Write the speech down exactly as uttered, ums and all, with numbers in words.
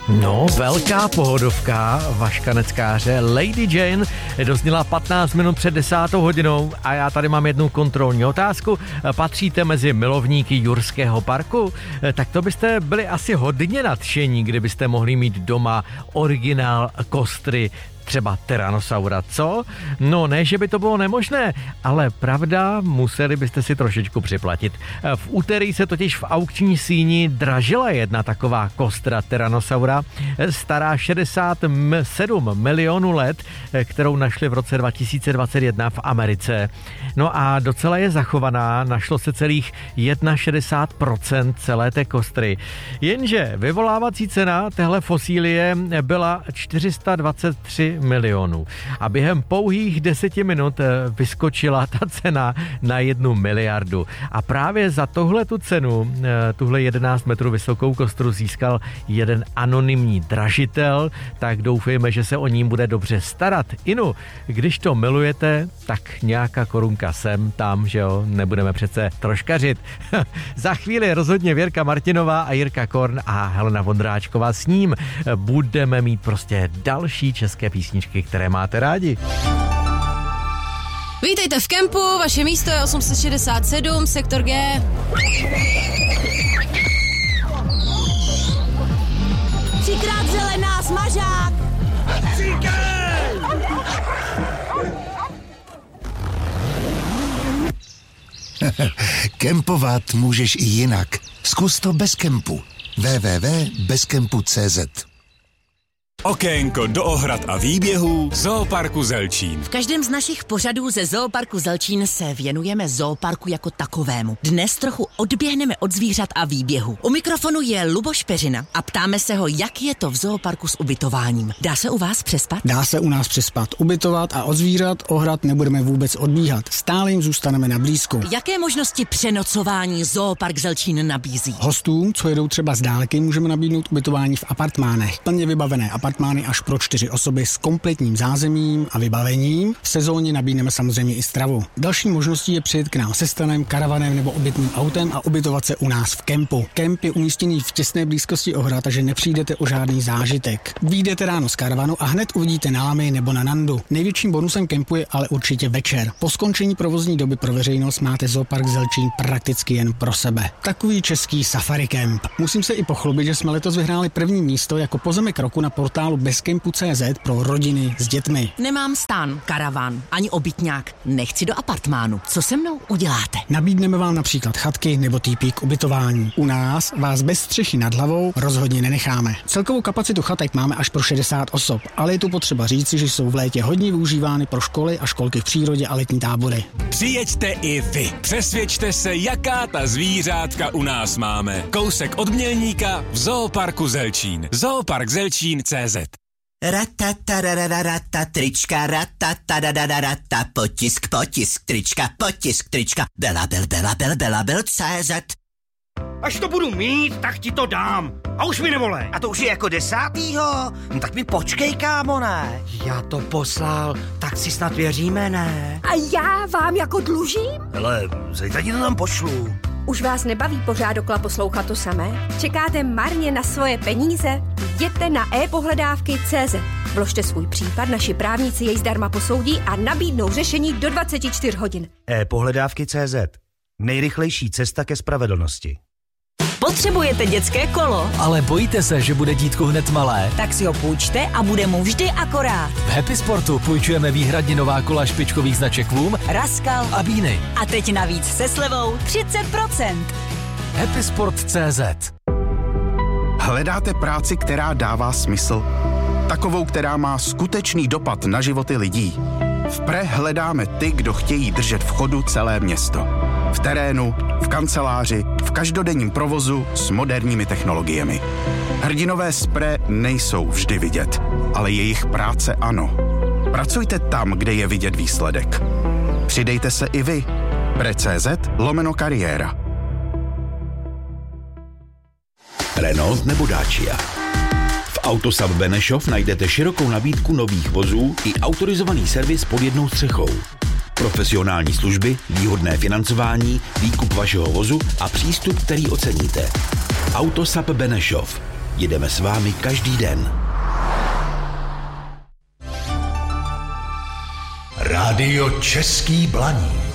No, velká pohodovka Vaška Neckáře Lady Jane dozněla patnáct minut před desátou hodinou a já tady mám jednu kontrolní otázku. Patříte mezi milovníky Jurského parku? Tak to byste byli asi hodně nadšení, kdybyste mohli mít doma originál kostry třeba Tyrannosaura, co? No ne, že by to bylo nemožné, ale pravda, museli byste si trošičku připlatit. V úterý se totiž v aukční síni dražila jedna taková kostra Tyrannosaura, stará šedesát sedm milionů let, kterou našli v roce dva tisíce dvacet jedna v Americe. No a docela je zachovaná, našlo se celých šedesát jedna procent celé té kostry. Jenže vyvolávací cena téhle fosílie byla čtyři sta dvacet tři milionů. A během pouhých deseti minut vyskočila ta cena na jednu miliardu. A právě za tohle tu cenu, tuhle jedenáct metrů vysokou kostru získal jeden anonymní dražitel, tak doufejme, že se o ní bude dobře starat. Inu, když to milujete, tak nějaká korunka sem, tam, že jo, nebudeme přece troškařit. Za chvíli rozhodně Věrka Martinová a Jirka Korn a Helena Vondráčková s ním budeme mít prostě další české písničky, které máte rádi. Vítejte v kempu, vaše místo je osm set šedesát sedm, sektor G. Třikrát zelená, smažák! Kempovat můžeš i jinak. Zkus to bez kempu. w w w tečka bezkempu tečka cé zet. Okénko do ohrad a výběhů Zooparku Zelčín. V každém z našich pořadů ze Zooparku Zelčín se věnujeme zooparku jako takovému. Dnes trochu odběhneme od zvířat a výběhu. U mikrofonu je Luboš Peřina a ptáme se ho, jak je to v zooparku s ubytováním. Dá se u vás přespat? Dá se u nás přespat, ubytovat a od zvířat ohrad nebudeme vůbec odbíhat. Stále jim zůstaneme na blízku. Jaké možnosti přenocování Zoopark Zelčín nabízí? Hostům, co jedou třeba z dálky, můžeme nabídnout ubytování v apartmánech. Plně vybavené apartmány až pro čtyři osoby s kompletním zázemím a vybavením. V sezóně nabídneme samozřejmě i stravu. Další možností je přijet k nám se stanem, karavanem nebo obytným autem a ubytovat se u nás v kempu. Kemp je umístěný v těsné blízkosti ohrad, takže nepřijdete o žádný zážitek. Vyjdete ráno z karavanu a hned uvidíte na lamy nebo na nandu. Největším bonusem kempu je ale určitě večer. Po skončení provozní doby pro veřejnost máte Zoopark Zelčín prakticky jen pro sebe. Takový český safari kemp. Musím se i pochlubit, že jsme letos vyhráli první místo jako pozemek roku na portálu bezkempu tečka cé zet pro rodiny s dětmi. Nemám stan, karavan, ani obytňák. Nechci do apartmánu. Co se mnou uděláte? Nabídneme vám například chatky nebo týpík ubytování. U nás vás bez střechy nad hlavou rozhodně nenecháme. Celkovou kapacitu chatek máme až pro šedesát osob, ale je tu potřeba říci, že jsou v létě hodně využívány pro školy a školky v přírodě a letní tábory. Přijeďte i vy. Přesvědčte se, jaká ta zvířátka u nás máme. Kousek od Mělníka v Zooparku Zelčín. Zoopark Zelčín tečka cé zet. Ratatarararata, trička, ratatarararata, potisk, potisk, trička, potisk, trička, belabel, belabel, belabel, cé zet. Až to budu mít, tak ti to dám. A už mi nevolej. A to už je jako desátýho? No tak mi počkej, kámo, ne? Já to poslal, tak si snad věříme, ne? A já vám jako dlužím? Hele, zajtra ti to tam pošlu. Už vás nebaví pořád dokola poslouchat to samé? Čekáte marně na svoje peníze? Jděte na e pohledávky tečka cé zet. Vložte svůj případ, naši právníci jej zdarma posoudí a nabídnou řešení do dvacet čtyři hodin. e pohledávky tečka cé zet. Nejrychlejší cesta ke spravedlnosti. Potřebujete dětské kolo? Ale bojíte se, že bude dítko hned malé? Tak si ho půjčte a bude mu vždy akorát. V Happy Sportu půjčujeme výhradně nová kola špičkových značek Vum, Raskal a Bíny. A teď navíc se slevou třicet procent. Happy Sport tečka cé zet. Hledáte práci, která dává smysl? Takovou, která má skutečný dopad na životy lidí? V Pre hledáme ty, kdo chtějí držet v chodu celé město. V terénu, v kanceláři, v každodenním provozu s moderními technologiemi. Hrdinové z Pre nejsou vždy vidět, ale jejich práce ano. Pracujte tam, kde je vidět výsledek. Přidejte se i vy. Pre tečka cé zet lomeno kariéra. Renault nebo Dacia. V Autosap Benešov najdete širokou nabídku nových vozů i autorizovaný servis pod jednou střechou. Profesionální služby, výhodné financování, výkup vašeho vozu a přístup, který oceníte. Autosap Benešov. Jedeme s vámi každý den. Rádio Český Blaník.